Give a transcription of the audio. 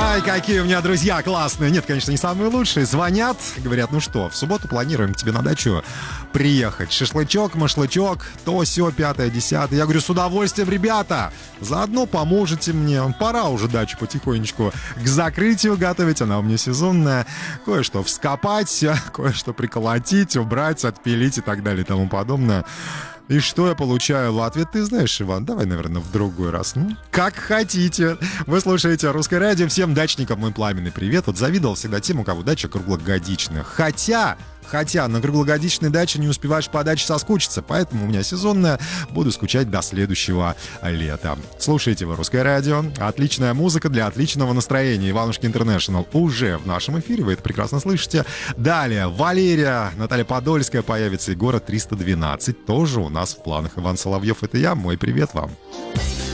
Ай, какие у меня друзья классные. Нет, конечно, не самые лучшие. Звонят, говорят, ну что, в субботу планируем к тебе на дачу приехать. Шашлычок, машлычок, то, сё, пятое, десятое. Я говорю, с удовольствием, ребята. Заодно поможете мне. Пора уже дачу потихонечку к закрытию готовить. Она у меня сезонная. Кое-что вскопать, кое-что приколотить, убрать, отпилить и так далее и тому подобное. И что я получаю в ответ? Ты знаешь, Иван, давай, наверное, в другой раз. Ну, как хотите. Вы слушаете «Русское радио». Всем дачникам мой пламенный привет. Вот завидовал всегда тем, у кого дача круглогодичная. Хотя на круглогодичной даче не успеваешь по даче соскучиться. Поэтому у меня сезонная. Буду скучать до следующего лета. Слушайте вы «Русское радио». Отличная музыка для отличного настроения. Иванушки Интернешнл уже в нашем эфире. Вы это прекрасно слышите. Далее Валерия, Наталья Подольская появится. И город 312 тоже у нас в планах. Иван Соловьев — это я. Мой привет вам.